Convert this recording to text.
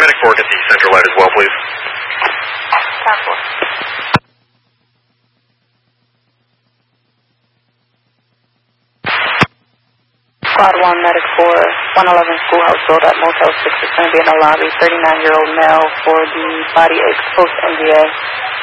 Paramedic 4, get the central light as well, please. Capital. Squad 1, Medic 4, 111 Schoolhouse Road at Motel 6 is going to be in the lobby. 39-year-old male for the body aches post-NDA.